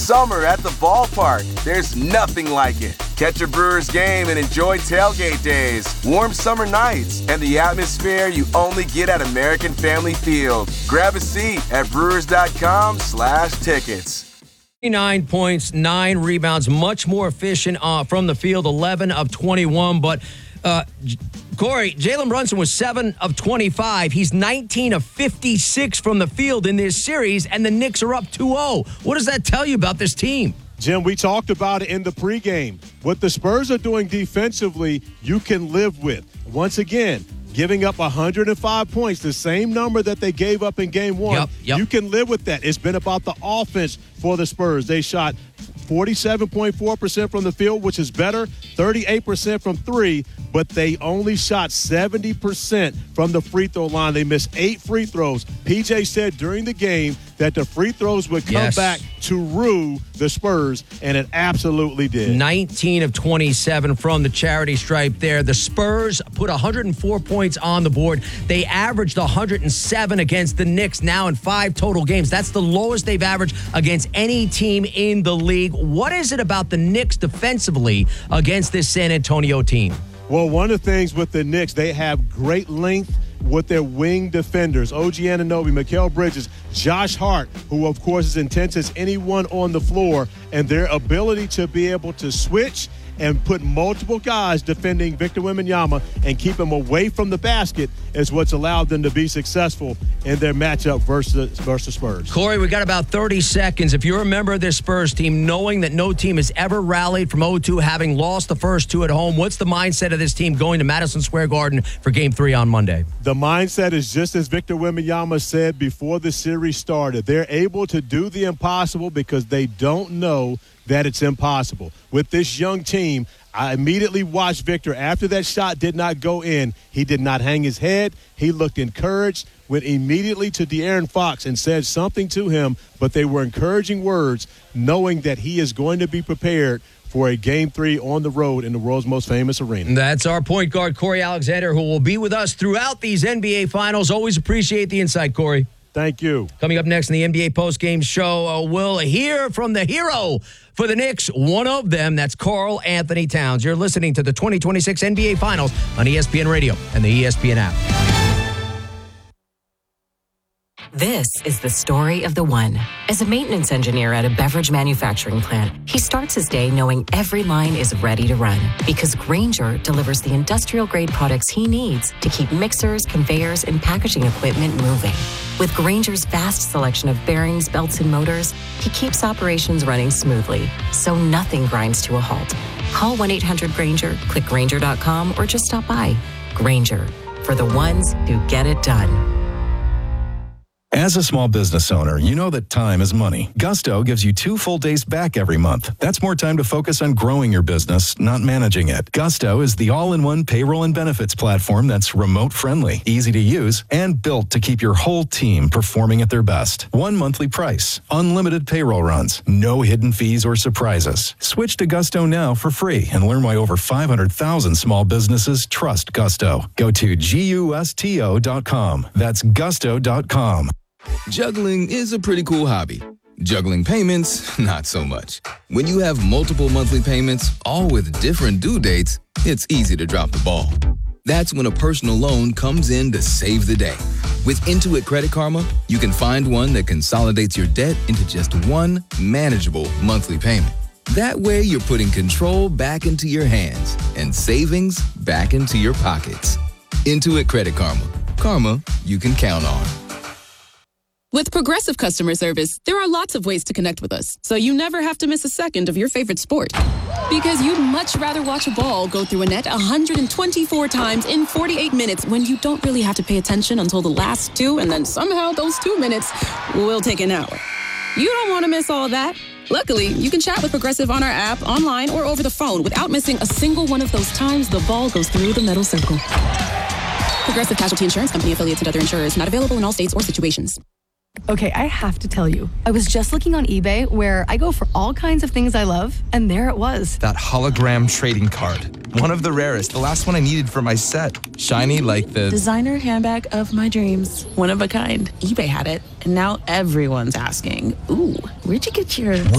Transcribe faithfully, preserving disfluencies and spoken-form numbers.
summer at the ballpark. There's nothing like it. Catch a Brewers game and enjoy tailgate days, warm summer nights, and the atmosphere you only get at American Family Field. Grab a seat at brewers.com slash tickets. Nine points, nine rebounds, much more efficient uh, from the field, eleven of twenty-one. But, uh, Corey, Jalen Brunson was seven of twenty-five. He's nineteen of fifty-six from the field in this series, and the Knicks are up two oh. What does that tell you about this team? Jim, we talked about it in the pregame. What the Spurs are doing defensively, you can live with. Once again, giving up one hundred five points, the same number that they gave up in game one. Yep, yep. You can live with that. It's been about the offense for the Spurs. They shot forty-seven point four percent from the field, which is better, thirty-eight percent from three, but they only shot seventy percent from the free throw line. They missed eight free throws. P J said during the game that the free throws would come Yes. back to rue the Spurs, and it absolutely did. nineteen of twenty-seven from the charity stripe there. The Spurs put one hundred four points on the board. They averaged one hundred seven against the Knicks now in five total games. That's the lowest they've averaged against any team in the league. What is it about the Knicks defensively against this San Antonio team? Well, one of the things with the Knicks, they have great length with their wing defenders. O G Anunoby, Mikal Bridges, Josh Hart, who, of course, is intense as anyone on the floor, and their ability to be able to switch and put multiple guys defending Victor Wembanyama and keep him away from the basket is what's allowed them to be successful in their matchup versus, versus Spurs. Corey, we got about thirty seconds. If you're a member of this Spurs team, knowing that no team has ever rallied from oh two, having lost the first two at home, what's the mindset of this team going to Madison Square Garden for Game three on Monday? The mindset is just as Victor Wembanyama said before the series started. They're able to do the impossible because they don't know that it's impossible. With this young team, I immediately watched Victor. After that shot did not go in, he did not hang his head. He looked encouraged, went immediately to De'Aaron Fox and said something to him, but they were encouraging words, knowing that he is going to be prepared for a game three on the road in the world's most famous arena. That's our point guard, Corey Alexander, who will be with us throughout these N B A Finals. Always appreciate the insight, Corey. Thank you. Coming up next in the N B A postgame show, uh, we'll hear from the hero for the Knicks, one of them, that's Karl Anthony Towns. You're listening to the twenty twenty-six N B A Finals on E S P N Radio and the E S P N app. This is the story of the one. As a maintenance engineer at a beverage manufacturing plant, he starts his day knowing every line is ready to run because Grainger delivers the industrial-grade products he needs to keep mixers, conveyors, and packaging equipment moving. With Grainger's vast selection of bearings, belts, and motors, he keeps operations running smoothly, so nothing grinds to a halt. Call one eight hundred Grainger, click Grainger dot com, or just stop by. Grainger, for the ones who get it done. As a small business owner, you know that time is money. Gusto gives you two full days back every month. That's more time to focus on growing your business, not managing it. Gusto is the all-in-one payroll and benefits platform that's remote-friendly, easy to use, and built to keep your whole team performing at their best. One monthly price, unlimited payroll runs, no hidden fees or surprises. Switch to Gusto now for free and learn why over five hundred thousand small businesses trust Gusto. Go to gusto dot com. That's gusto dot com. Juggling is a pretty cool hobby. Juggling payments, not so much. When you have multiple monthly payments, all with different due dates, it's easy to drop the ball. That's when a personal loan comes in to save the day. With Intuit Credit Karma, you can find one that consolidates your debt into just one manageable monthly payment. That way, you're putting control back into your hands and savings back into your pockets. Intuit Credit Karma. Karma you can count on. With Progressive Customer Service, there are lots of ways to connect with us, so you never have to miss a second of your favorite sport. Because you'd much rather watch a ball go through a net one hundred twenty-four times in forty-eight minutes when you don't really have to pay attention until the last two, and then somehow those two minutes will take an hour. You don't want to miss all that. Luckily, you can chat with Progressive on our app, online, or over the phone without missing a single one of those times the ball goes through the metal circle. Progressive Casualty Insurance Company, affiliates and other insurers, not available in all states or situations. Okay, I have to tell you, I was just looking on eBay where I go for all kinds of things I love, and there it was. That hologram trading card. One of the rarest, the last one I needed for my set. Shiny like the... designer handbag of my dreams. One of a kind. eBay had it, and now everyone's asking, ooh, where'd you get your...